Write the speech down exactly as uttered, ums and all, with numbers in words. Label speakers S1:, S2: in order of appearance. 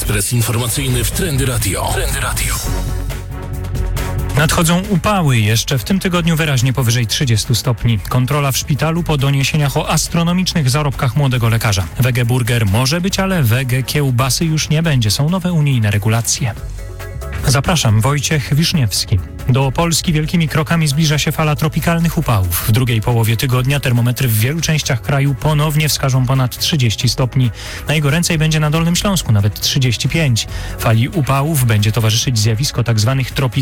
S1: Ekspres informacyjny w Trendy Radio. Trendy Radio.
S2: Nadchodzą upały, jeszcze w tym tygodniu wyraźnie powyżej trzydziestu stopni. Kontrola w szpitalu po doniesieniach o astronomicznych zarobkach młodego lekarza. Wege burger może być, ale wege kiełbasy już nie będzie. Są nowe unijne regulacje. Zapraszam, Wojciech Wiszniewski. Do Polski wielkimi krokami zbliża się fala tropikalnych upałów. W drugiej połowie tygodnia termometry w wielu częściach kraju ponownie wskażą ponad trzydzieści stopni. Najgoręcej będzie na Dolnym Śląsku, nawet trzydzieści pięć. Fali upałów będzie towarzyszyć zjawisko tzw. tropikalnych